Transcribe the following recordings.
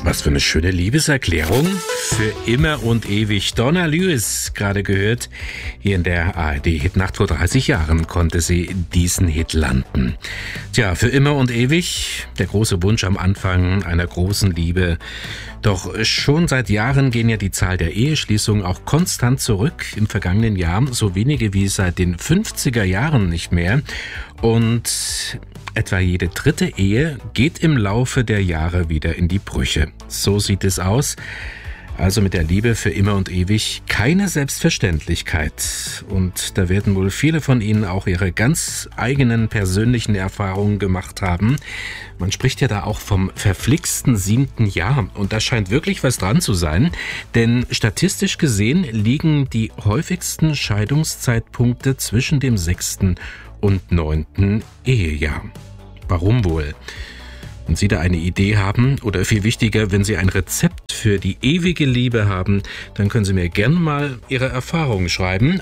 Was für eine schöne Liebeserklärung. Für immer und ewig. Donna Lewis, gerade gehört. Hier in der ARD-Hitnacht vor 30 Jahren konnte sie diesen Hit landen. Tja, für immer und ewig. Der große Wunsch am Anfang einer großen Liebe. Doch schon seit Jahren gehen ja die Zahl der Eheschließungen auch konstant zurück. Im vergangenen Jahr so wenige wie seit den 50er Jahren nicht mehr. Und etwa jede dritte Ehe geht im Laufe der Jahre wieder in die Brüche. So sieht es aus. Also mit der Liebe für immer und ewig keine Selbstverständlichkeit. Und da werden wohl viele von Ihnen auch ihre ganz eigenen persönlichen Erfahrungen gemacht haben. Man spricht ja da auch vom verflixten 7. Jahr. Und da scheint wirklich was dran zu sein. Denn statistisch gesehen liegen die häufigsten Scheidungszeitpunkte zwischen dem 6. und 9. Ehejahr. Warum wohl? Wenn Sie da eine Idee haben oder viel wichtiger, wenn Sie ein Rezept für die ewige Liebe haben, dann können Sie mir gerne mal Ihre Erfahrungen schreiben.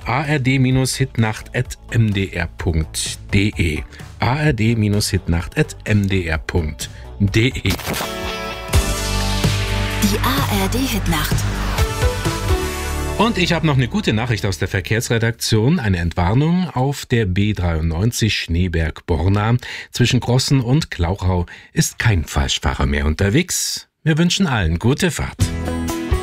ard-hitnacht@mdr.de ard-hitnacht@mdr.de Die ARD-Hitnacht. Und ich habe noch eine gute Nachricht aus der Verkehrsredaktion. Eine Entwarnung auf der B93 Schneeberg-Borna. Zwischen Grossen und Glauchau ist kein Falschfahrer mehr unterwegs. Wir wünschen allen gute Fahrt.